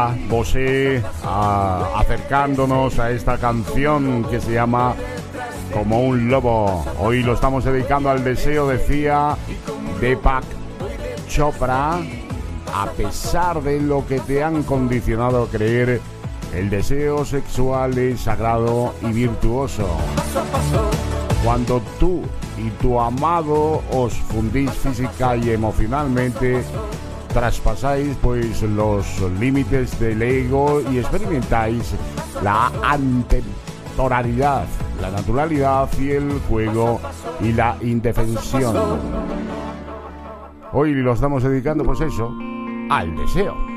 Bosé, acercándonos a esta canción que se llama Como un lobo. Hoy lo estamos dedicando al deseo, decía Deepak Chopra. A pesar de lo que te han condicionado a creer, el deseo sexual es sagrado y virtuoso. Cuando tú y tu amado os fundís física y emocionalmente, traspasáis pues los límites del ego y experimentáis la antemporalidad, la naturalidad y el juego y la indefensión. Hoy lo estamos dedicando pues eso, al deseo.